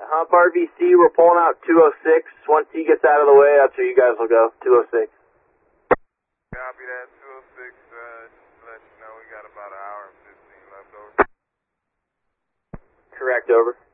Hump RVC, we're pulling out 206. Once he gets out of the way, that's where you guys will go, 206. Copy that, 206. Just let you know we got about an hour and 15 left over. Correct, over.